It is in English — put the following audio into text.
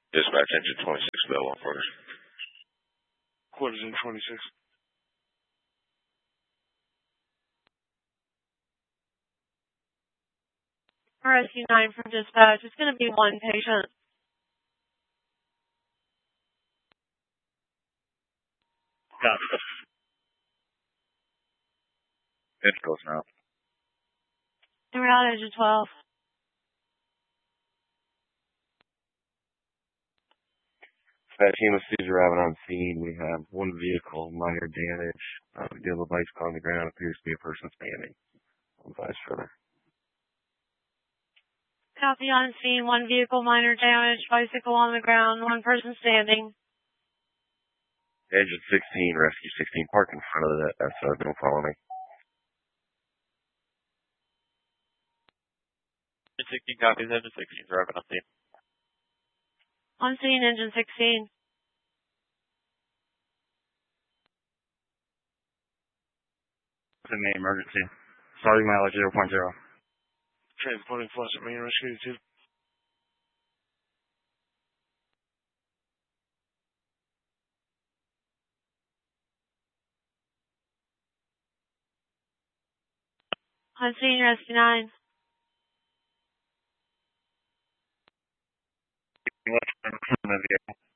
Dispatch engine 26 available on quarters. Quarters in 26. Rescue 9 from dispatch. It's going to be one patient. Copy. It's close now. And we're out engine 12. Dispatch EMSCs arriving on scene. We have one vehicle, minor damage. Deal with bicycle on the ground. Appears to be a person standing. Advise further. Copy on scene. One vehicle, minor damage. Bicycle on the ground. One person standing. Engine 16, rescue 16, park in front of that. Don't follow me. Engine 16 copies. Engine 16 is arriving on scene. On scene, engine 16. What's in the emergency? Starting mileage 0.0. Transporting Flushing Main Rescue 2. On scene, rescue 9. What's in the vehicle?